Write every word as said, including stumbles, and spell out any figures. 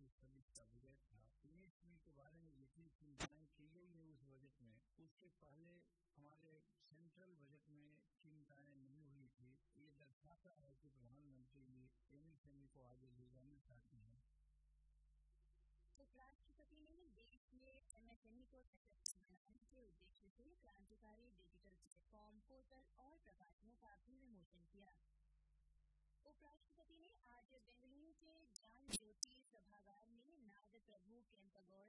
छब्बीस का बजट था, एमएसएमई के बारे में जितनी चिंताएं की गई है उस बजट में, उससे पहले हमारे सेंट्रल बजट में चिंताएं नहीं हुई थी। ये दर्शाता है कि प्रधानमंत्री जी एमएसएमई को आगे ले जाना चाहते हैं। उपराष्ट्रपति ने देश में एमएसएमई को सशक्त बनाने के उद्देश्य से क्रांतिकारी डिजिटल प्लेटफॉर्म, पोर्टल और प्रकाशनों का भी विमोचन किया। उपराष्ट्रपति ने आज बेंगलुरु के ज्ञान ज्योति सभागार में नाद प्रभु केम्पगौड़ा